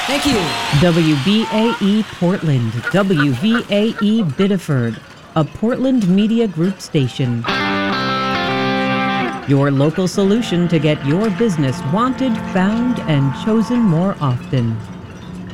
Thank you. WBAE Portland, WVAE Biddeford, a Portland Media Group station. Your local solution to get your business wanted, found, and chosen more often.